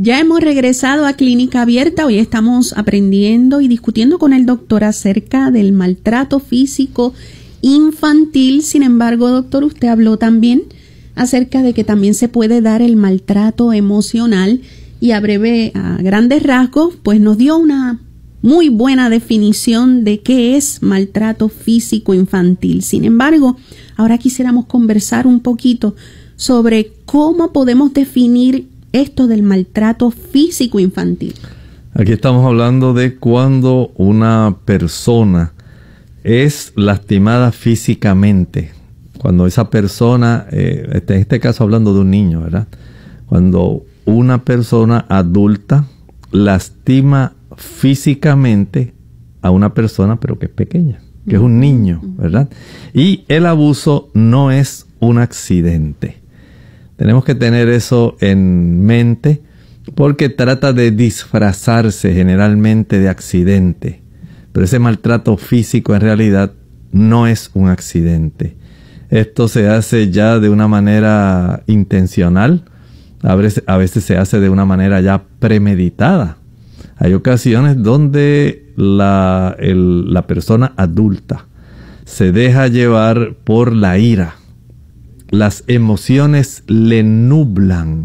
Ya hemos regresado a Clínica Abierta. Hoy estamos aprendiendo y discutiendo con el doctor acerca del maltrato físico infantil. Sin embargo, doctor, usted habló también acerca de que también se puede dar el maltrato emocional y a grandes rasgos, pues nos dio una muy buena definición de qué es maltrato físico infantil. Sin embargo, ahora quisiéramos conversar un poquito sobre cómo podemos definir esto del maltrato físico infantil. Aquí estamos hablando de cuando una persona es lastimada físicamente. Cuando esa persona, en este caso hablando de un niño, ¿verdad? Cuando una persona adulta lastima físicamente a una persona, pero que es pequeña, que es un niño, ¿verdad? Y el abuso no es un accidente. Tenemos que tener eso en mente porque trata de disfrazarse generalmente de accidente. Pero ese maltrato físico en realidad no es un accidente. Esto se hace ya de una manera intencional. A veces se hace de una manera ya premeditada. Hay ocasiones donde la persona adulta se deja llevar por la ira. Las emociones le nublan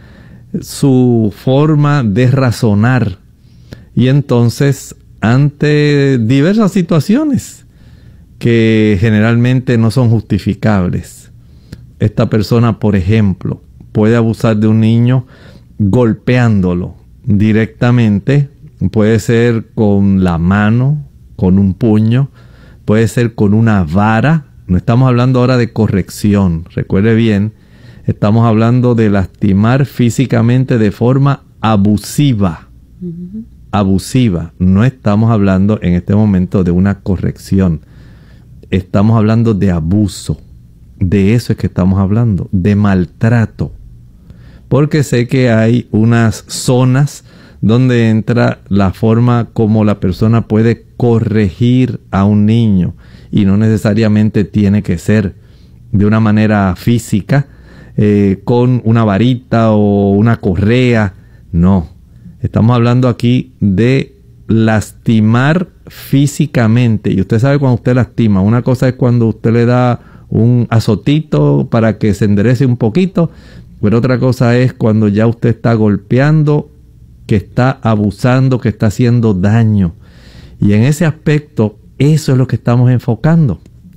su forma de razonar. Y entonces, ante diversas situaciones que generalmente no son justificables, esta persona, por ejemplo, puede abusar de un niño golpeándolo directamente. Puede ser con la mano, con un puño, puede ser con una vara. No estamos hablando ahora de corrección, recuerde bien, estamos hablando de lastimar físicamente de forma abusiva. Abusiva. No estamos hablando en este momento de una corrección. Estamos hablando de abuso. De eso es que estamos hablando, de maltrato. Porque sé que hay unas zonas donde entra la forma como la persona puede corregir a un niño. Y no necesariamente tiene que ser de una manera física, con una varita o una correa. No, estamos hablando aquí de lastimar físicamente. Y usted sabe cuando usted lastima. Una cosa es cuando usted le da un azotito para que se enderece un poquito. Pero otra cosa es cuando ya usted está golpeando, que está abusando, que está haciendo daño. Y en ese aspecto, eso es lo que estamos enfocando.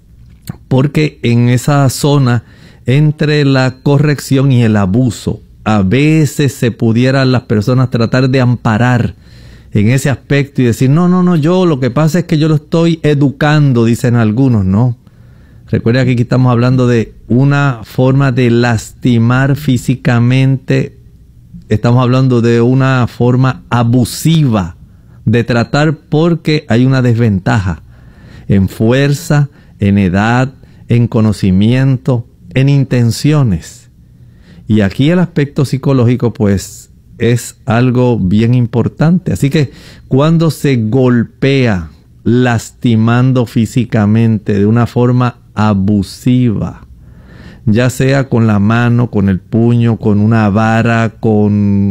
Porque en esa zona, entre la corrección y el abuso, a veces se pudieran las personas tratar de amparar en ese aspecto y decir, no, yo lo que pasa es que yo lo estoy educando, dicen algunos. No. Recuerda que aquí estamos hablando de una forma de lastimar físicamente. Estamos hablando de una forma abusiva de tratar porque hay una desventaja en fuerza, en edad, en conocimiento, en intenciones. Y aquí el aspecto psicológico pues es algo bien importante. Así que cuando se golpea lastimando físicamente de una forma abusiva, ya sea con la mano, con el puño, con una vara, con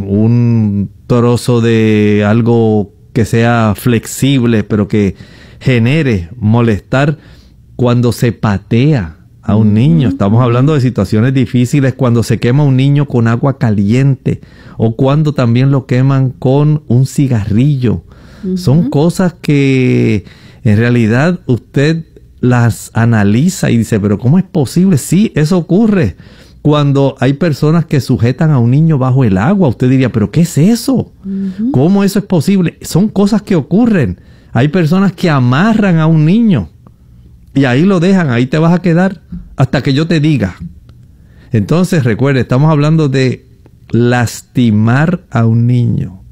un trozo de algo que sea flexible, pero que genere molestar, cuando se patea a un niño. Estamos hablando de situaciones difíciles, cuando se quema un niño con agua caliente o cuando también lo queman con un cigarrillo. Son cosas que en realidad usted las analiza y dice, pero ¿cómo es posible? Sí, eso ocurre. Cuando hay personas que sujetan a un niño bajo el agua, usted diría, ¿pero qué es eso? ¿Cómo eso es posible? Son cosas que ocurren. Hay personas que amarran a un niño y ahí lo dejan, ahí te vas a quedar hasta que yo te diga. Entonces, recuerde, estamos hablando de lastimar a un niño.